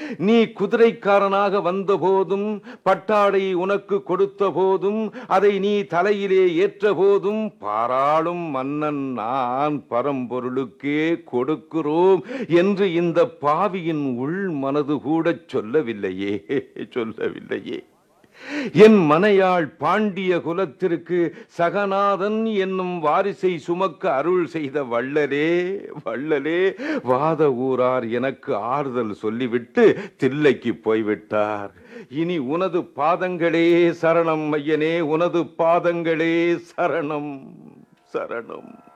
நீ குதிரைக்காரனாக வந்த போதும், பட்டாடை உனக்கு கொடுத்த போதும், அதை நீ தலையிலே ஏற்ற போதும், பாராளும் மன்னன் நான் பரம்பொருளுக்கே கொடுக்கிறோம் என்று இந்த பாவியின் உள் மனது கூட சொல்லவில்லையே, சொல்லவில்லையே. என் மனையாள் பாண்டிய குலத்திற்கு சகநாதன் என்னும் வாரிசை சுமக்க அருள் செய்த வள்ளலே, வள்ளலே, வாத ஊரார் எனக்கு ஆறுதல் சொல்லிவிட்டு தில்லைக்கு போய்விட்டார். இனி உனது பாதங்களே சரணம் ஐயனே, உனது பாதங்களே சரணம், சரணம்.